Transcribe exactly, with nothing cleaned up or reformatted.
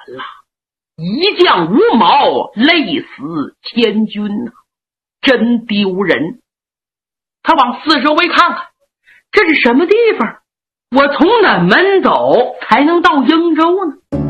了，一将五毛，累死千军呐、啊，真丢人。他往四周围看看，这是什么地方？我从哪门走才能到英州呢？